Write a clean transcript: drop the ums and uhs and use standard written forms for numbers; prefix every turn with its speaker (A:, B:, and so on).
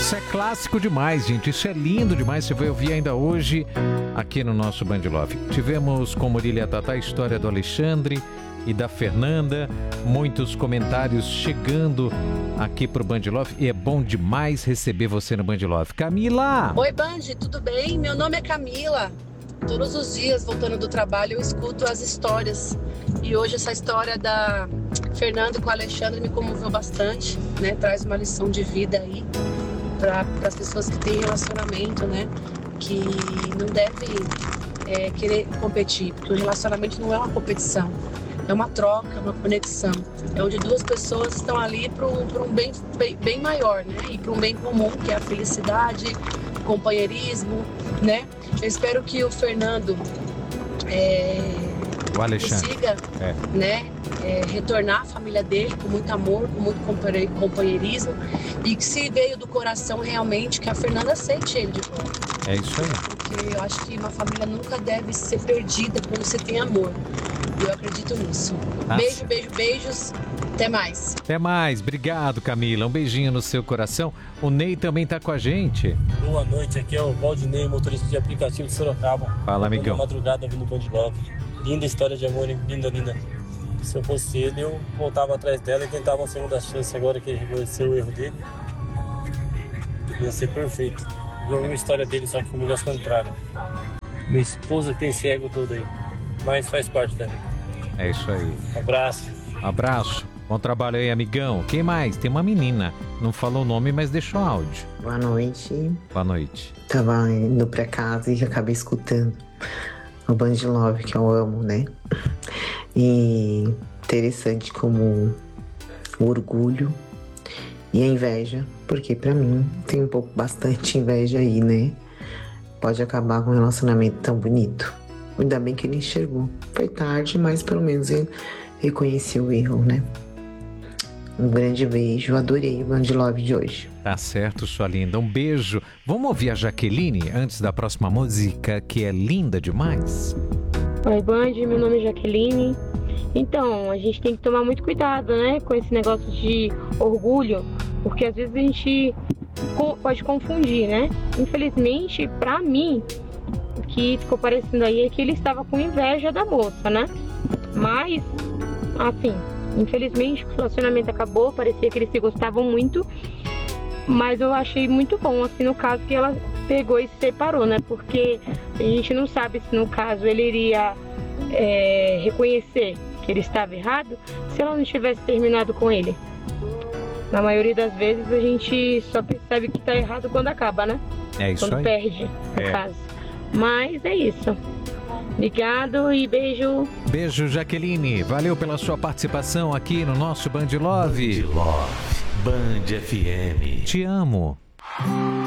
A: Isso é clássico demais, gente. Isso é lindo demais. Você vai ouvir ainda hoje aqui no nosso Band Love. Tivemos com Murilo Tatá a história do Alexandre e da Fernanda. Muitos comentários chegando aqui pro Band Love. E é bom demais receber você no Band Love. Camila!
B: Oi, Band, tudo bem? Meu nome é Camila. Todos os dias, voltando do trabalho, eu escuto as histórias. E hoje essa história da Fernanda com o Alexandre me comoveu bastante, né? Traz uma lição de vida aí para as pessoas que têm relacionamento, né? Que não devem querer competir, porque o relacionamento não é uma competição, é uma troca, uma conexão. É onde duas pessoas estão ali para um bem maior, né? E para um bem comum, que é a felicidade, o companheirismo, né? Eu espero que o Fernando
A: o Alexandre
B: consiga né, retornar à família dele com muito amor, com muito companheirismo, e que se veio do coração realmente, que a Fernanda aceite ele de volta.
A: É isso aí.
B: Porque eu acho que uma família nunca deve ser perdida quando você tem amor. E eu acredito nisso. Beijos. Até mais.
A: Até mais. Obrigado, Camila. Um beijinho no seu coração. O Ney também tá com a gente.
C: Boa noite. Aqui é o Valdinei, motorista de aplicativo de Sorocaba.
A: Fala, amigão.
C: Madrugada vindo Band Love. Linda história de amor, hein? Linda. Se eu fosse ele, eu voltava atrás dela e tentava uma segunda chance agora que ele reconheceu o erro dele. Ia ser perfeito. Eu vi uma história dele, só que comigo é contrário. Minha esposa tem esse ego todo aí. Mas faz parte da vida.
A: É isso aí.
C: Abraço.
A: Bom trabalho aí, amigão. Quem mais? Tem uma menina. Não falou o nome, mas deixou áudio.
D: Boa noite.
A: Boa noite.
D: Tava indo pra casa e acabei escutando o Band Love, que eu amo, né? E interessante como o orgulho e a inveja, porque pra mim tem bastante inveja aí, né? Pode acabar com um relacionamento tão bonito. Ainda bem que ele enxergou. Foi tarde, mas pelo menos ele reconheceu o erro, né? Um grande beijo, adorei o Band Love de hoje.
A: Tá certo, sua linda. Um beijo. Vamos ouvir a Jaqueline antes da próxima música, que é linda demais?
E: Oi, Band, meu nome é Jaqueline. Então, a gente tem que tomar muito cuidado, né, com esse negócio de orgulho, porque às vezes a gente pode confundir, né? Infelizmente, pra mim, o que ficou parecendo aí é que ele estava com inveja da moça, né? Mas, assim, infelizmente o relacionamento acabou, parecia que eles se gostavam muito, mas eu achei muito bom, assim, no caso que ela pegou e se separou, né? Porque a gente não sabe se no caso ele iria reconhecer que ele estava errado se ela não tivesse terminado com ele. Na maioria das vezes a gente só percebe que está errado quando acaba, né?
A: É isso
E: quando
A: aí.
E: Perde, no caso. Mas é isso. Obrigado e beijo.
A: Beijo, Jaqueline. Valeu pela sua participação aqui no nosso Band Love.
F: Band Love, Band FM.
A: Te amo.